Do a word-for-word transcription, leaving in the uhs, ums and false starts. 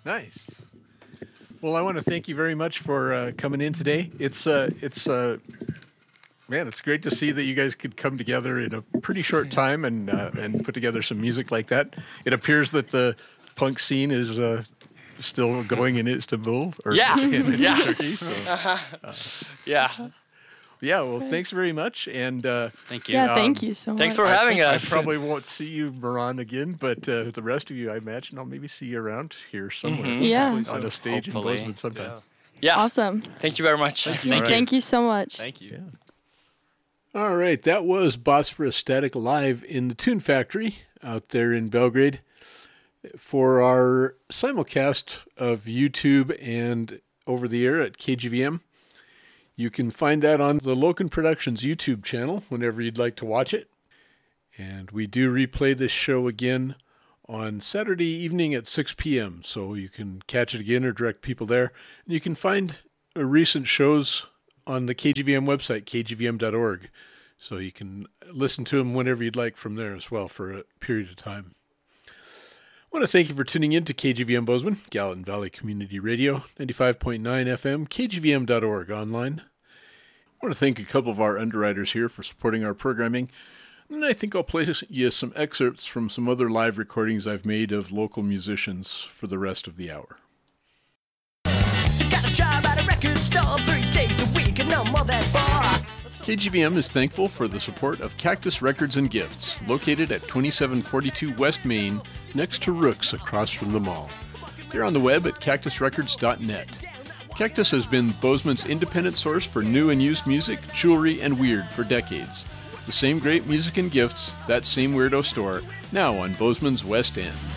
Nice. Well, I want to thank you very much for uh, coming in today. It's uh, it's uh, man, it's great to see that you guys could come together in a pretty short time and uh, and put together some music like that. It appears that the punk scene is uh, still going in Istanbul or yeah, in, yeah, Turkey. So, uh, yeah. Yeah, well, thanks very much, and uh, thank you. Yeah, um, thank you so much. Thanks for having I, us. I probably won't see you, Moran, again, but uh, the rest of you, I imagine I'll maybe see you around here somewhere. Mm-hmm. Yeah. On a stage Hopefully. in Bozeman sometime. Yeah. yeah. Awesome. Thank you very much. Thank you. you, Right. Thank you so much. Thank you. Yeah. All right, that was Bosphorus Static live in the Tune Factory out there in Belgrade for our simulcast of YouTube and over the air at K G V M. You can find that on the Loken Productions YouTube channel whenever you'd like to watch it. And we do replay this show again on Saturday evening at six p.m., so you can catch it again or direct people there. And you can find uh, recent shows on the K G V M website, k g v m dot org, so you can listen to them whenever you'd like from there as well for a period of time. I want to thank you for tuning in to K G V M Bozeman, Gallatin Valley Community Radio, ninety-five point nine F M, k g v m dot org online. I want to thank a couple of our underwriters here for supporting our programming, and I think I'll play you some excerpts from some other live recordings I've made of local musicians for the rest of the hour. Got a job at a record store three days a week and no more than four. K G V M is thankful for the support of Cactus Records and Gifts, located at twenty-seven forty-two West Main, next to Rook's across from the mall. They're on the web at cactus records dot net. Cactus has been Bozeman's independent source for new and used music, jewelry, and weird for decades. The same great music and gifts, that same weirdo store, now on Bozeman's West End.